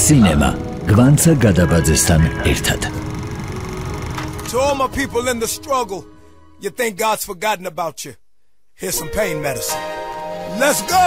სინემა გვანცა გადაბაძესთან ერთად. To all my people in the struggle, you think God's forgotten about you. Here's some pain medicine. Let's go!